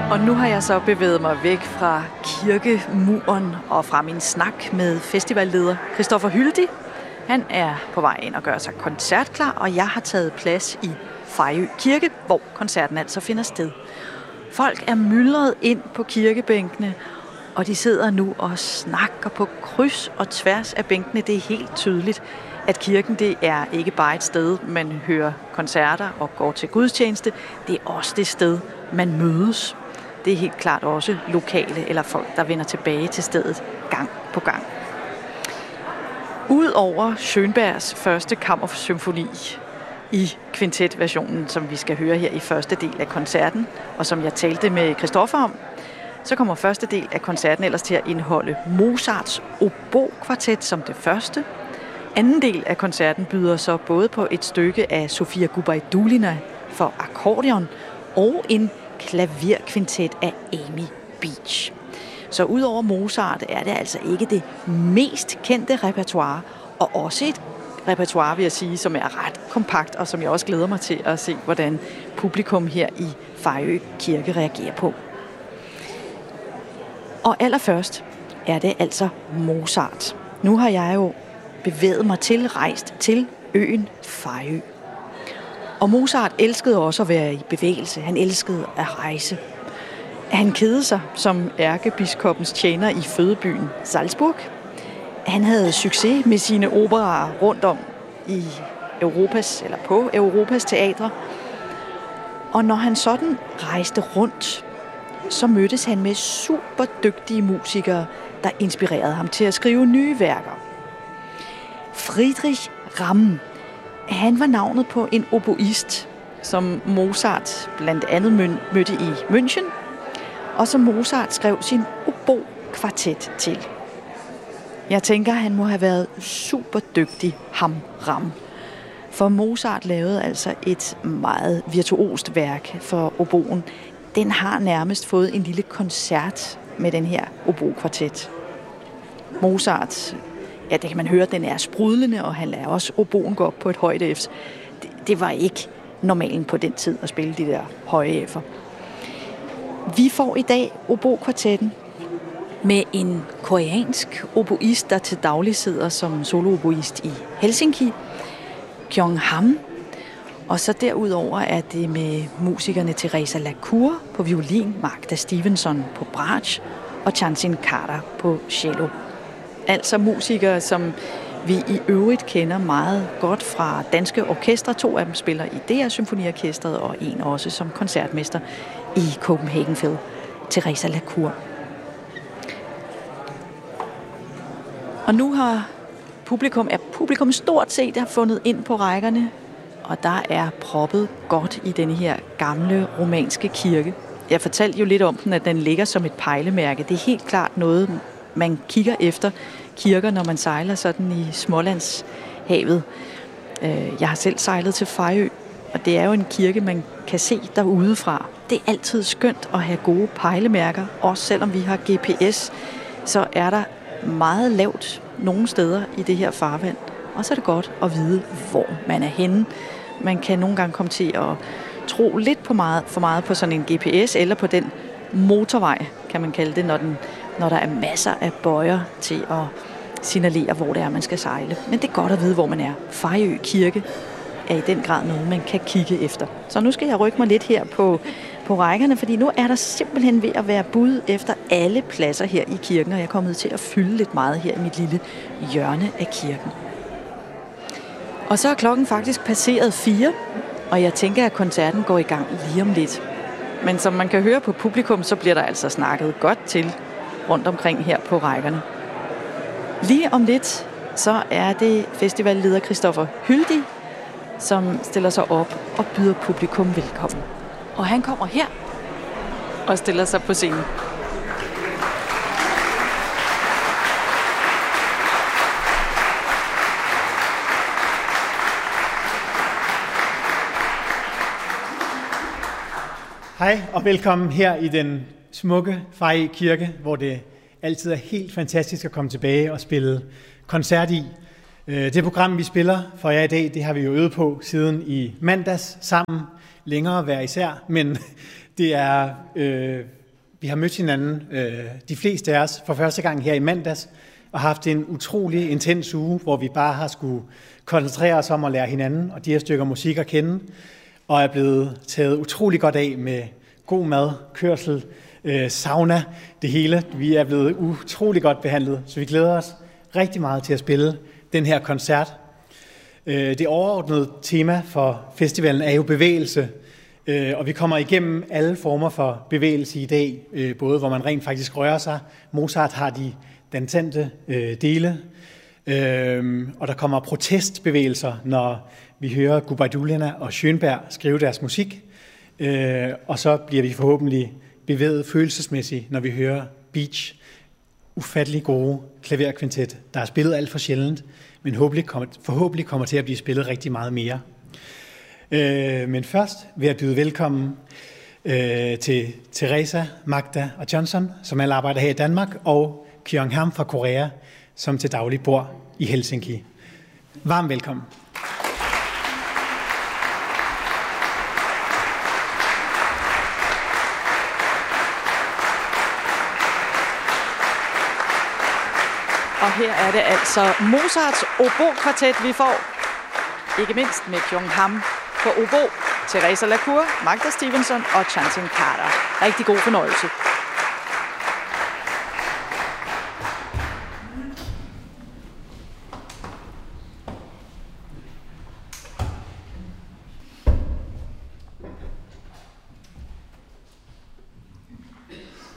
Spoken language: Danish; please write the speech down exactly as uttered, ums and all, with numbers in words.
Og nu har jeg så bevæget mig væk fra kirkemuren og fra min snak med festivalleder Christoffer Hyldig. Han er på vej ind og gør sig koncertklar, og jeg har taget plads i Fejø Kirke, hvor koncerten altså finder sted. Folk er myldret ind på kirkebænkene, og de sidder nu og snakker på kryds og tværs af bænkene. Det er helt tydeligt, at kirken det er ikke bare et sted, man hører koncerter og går til gudstjeneste. Det er også det sted, man mødes. Det er helt klart også lokale eller folk, der vender tilbage til stedet gang på gang. Udover Schönbergs første kammersymfoni i kvintetversionen, som vi skal høre her i første del af koncerten, og som jeg talte med Christoffer om, så kommer første del af koncerten ellers til at indeholde Mozarts obo-kvartet som det første. Anden del af koncerten byder så både på et stykke af Sofia Gubaidulina for akkordeon og en klaverkvintet af Amy Beach. Så udover Mozart er det altså ikke det mest kendte repertoire, og også et repertoire, vil jeg sige, som er ret kompakt, og som jeg også glæder mig til at se, hvordan publikum her i Fejø Kirke reagerer på. Og allerførst er det altså Mozart. Nu har jeg jo bevæget mig til, rejst til øen Fejø. Og Mozart elskede også at være i bevægelse. Han elskede at rejse. Han kedede sig som ærkebiskoppens tjener i fødebyen Salzburg. Han havde succes med sine operaer rundt om i Europas, eller på Europas teatre. Og når han sådan rejste rundt, så mødtes han med super dygtige musikere, der inspirerede ham til at skrive nye værker. Friedrich Ramm, han var navnet på en oboist, som Mozart blandt andet mødte i München, og som Mozart skrev sin obo-kvartet til. Jeg tænker, han må have været super dygtig, ham Ramm. For Mozart lavede altså et meget virtuost værk for oboen. Den har nærmest fået en lille koncert med den her obo-kvartet. Mozart, ja, det kan man høre, den er sprudlende, og han lader også oboen gå op på et højt F. Det, det var ikke normalen på den tid at spille de der høje F'er. Vi får i dag obo-kvartetten med en koreansk oboist, der til daglig sidder som solooboist i Helsinki, Kyung Ham. Og så derudover er det med musikerne Teresa Lacour på violin, Magda Stevenson på bratsch og Chansin Carter på cello. Altså musikere, som vi i øvrigt kender meget godt fra danske orkestre. To af dem spiller i D R Symfoniorkestret, og en også som koncertmester i Copenhagen Phil, Teresa Lacour. Og nu har publikum, er publikum stort set har fundet ind på rækkerne, og der er proppet godt i denne her gamle romanske kirke. Jeg fortalte jo lidt om den, at den ligger som et pejlemærke. Det er helt klart noget, man kigger efter kirker, når man sejler sådan i Smålandshavet. Jeg har selv sejlet til Fejø, og det er jo en kirke, man kan se derudefra. Det er altid skønt at have gode pejlemærker, også selvom vi har G P S, så er der meget lavt nogle steder i det her farvand. Og så er det godt at vide, hvor man er henne. Man kan nogle gange komme til at tro lidt på meget, for meget på sådan en G P S, eller på den motorvej, kan man kalde det, når, den, når der er masser af bøjer til at signalere, hvor det er, man skal sejle. Men det er godt at vide, hvor man er. Fejø Kirke er i den grad noget, man kan kigge efter. Så nu skal jeg rykke mig lidt her på, på rækkerne, fordi nu er der simpelthen ved at være bud efter alle pladser her i kirken, og jeg er kommet til at fylde lidt meget her i mit lille hjørne af kirken. Og så er klokken faktisk passeret fire, og jeg tænker, at koncerten går i gang lige om lidt. Men som man kan høre på publikum, så bliver der altså snakket godt til rundt omkring her på rækkerne. Lige om lidt, så er det festivalleder Christoffer Hyldig, som stiller sig op og byder publikum velkommen. Og han kommer her og stiller sig på scenen. Hej og velkommen her i den smukke Fejø Kirke, hvor det altid er helt fantastisk at komme tilbage og spille koncert i. Det program, vi spiller for jer i dag, det har vi jo øvet på siden i mandags sammen, længere hver især, men det er øh, Vi har mødt hinanden, øh, de fleste af os, for første gang her i mandags, og haft en utrolig intens uge, hvor vi bare har skulle koncentrere os om at lære hinanden og de her stykker musik at kende, og er blevet taget utrolig godt af med god mad, kørsel, øh, sauna, det hele. Vi er blevet utrolig godt behandlet, så vi glæder os rigtig meget til at spille den her koncert. Øh, det overordnede tema for festivalen er jo bevægelse, øh, og vi kommer igennem alle former for bevægelse i dag, øh, både hvor man rent faktisk rører sig. Mozart har de dansante øh, dele, øh, og der kommer protestbevægelser, når vi hører Gubajdulina og Schönberg skrive deres musik, øh, og så bliver vi forhåbentlig bevæget følelsesmæssigt, når vi hører Beach, ufattelig gode klaverkvintet, der er spillet alt for sjældent, men forhåbentlig kommer til at blive spillet rigtig meget mere. Øh, men først vil jeg byde velkommen øh, til Teresa, Magda og Johnson, som alle arbejder her i Danmark, og Kyung Ham fra Korea, som til daglig bor i Helsinki. Varmt velkommen. Og her er det altså Mozarts obo-kvartet, vi får. Ikke mindst med Kyung Ham på obo, Teresa Lacour, Magda Stevenson og Chanting Carter. Rigtig god fornøjelse.